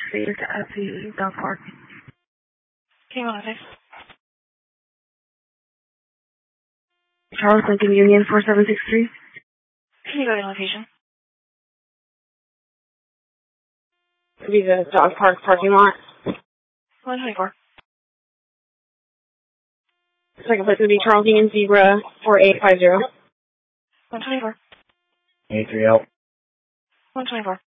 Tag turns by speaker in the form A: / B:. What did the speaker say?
A: Cedar to FE, Dog Park.
B: King 106.
A: Charles Lincoln Union 4763.
B: Can you go to your location?
A: It'll be the Dog Park parking lot.
B: 124.
A: Second place would be Charles Union Zebra 4850.
B: 124.
C: A3L.
B: 124.